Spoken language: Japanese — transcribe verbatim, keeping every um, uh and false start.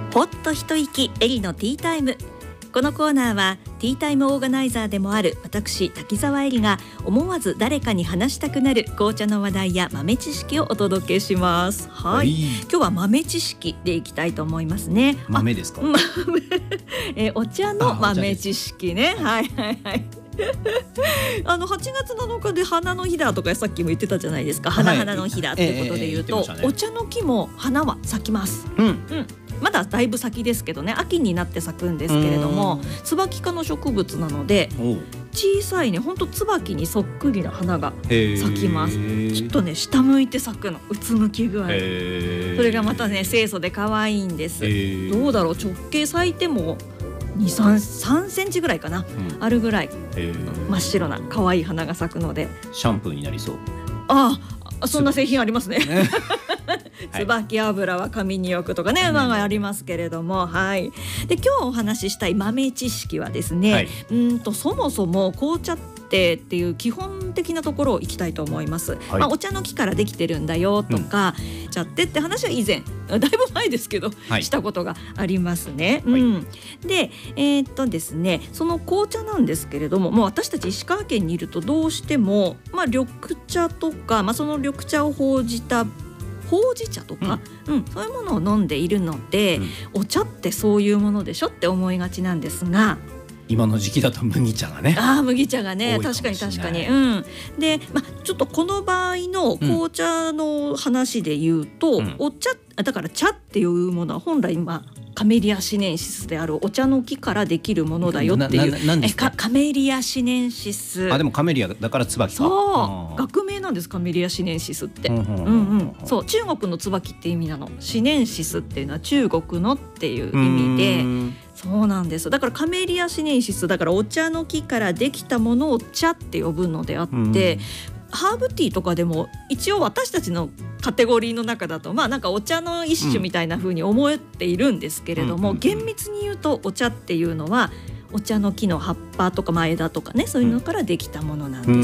ほっと一息エリのティータイム。このコーナーはティータイムオーガナイザーでもある私滝沢エリが思わず誰かに話したくなる紅茶の話題や豆知識をお届けします。はい、はい、今日は豆知識でいきたいと思いますね。 豆ですか？ えお茶の豆知識ね。はいはいはい。あのはちがつなのかで花の日だとかさっきも言ってたじゃないですか。花々の日だっていうことで言うと、はいえーえーね、お茶の木も花は咲きます。うん、うん、まだだいぶ先ですけどね、秋になって咲くんですけれども、椿科の植物なので小さいね、ほんと椿にそっくりな花が咲きます。ちょっとね下向いて咲くの、うつむき具合、それがまたね清楚で可愛いんです。どうだろう、直径咲いてもに、さん、さんセンチぐらいかな、うん、あるぐらい真っ白な可愛い花が咲くのでシャンプーになりそう。 ああ、そんな製品ありますね。椿油は髪によくとかね、はい、まあありますけれども、はい。で今日お話ししたい豆知識はですね、はい、うんとそもそも紅茶ってっていう基本的なところをいきたいと思います。はい、まあ、お茶の木からできてるんだよとか、うん、茶ってって話は以前だいぶ前ですけど、はい、したことがありますね。はい、うん、で、えー、っとですねその紅茶なんですけれども、もう私たち石川県にいるとどうしても、まあ、緑茶とか、まあ、その緑茶を報じたほうじ茶とか、うんうん、そういうものを飲んでいるので、うん、お茶ってそういうものでしょって思いがちなんですが、 今の時期だと麦茶がね、 あ麦茶がね、確かに確かに、うん、で、まあ、ちょっとこの場合の紅茶の話で言うと、うん、お茶だから茶っていうものは本来、まあ、カメリアシネンシスであるお茶の木からできるものだよっていう。 ななえかカメリアシネンシス。 あ、でもカメリアだから椿か。 そう、学名なんです、カメリアシネンシスって。うんうん、そう、中国の椿って意味なの。シネンシスっていうのは中国のっていう意味で、そうなんです。だからカメリアシネンシスだからお茶の木からできたものを茶って呼ぶのであって、ハーブティーとかでも一応私たちのカテゴリーの中だと、まあなんかお茶の一種みたいな風に思っているんですけれども、うん、厳密に言うとお茶っていうのはお茶の木の葉っぱとかまあ枝とかね、そういうのからできたものなんで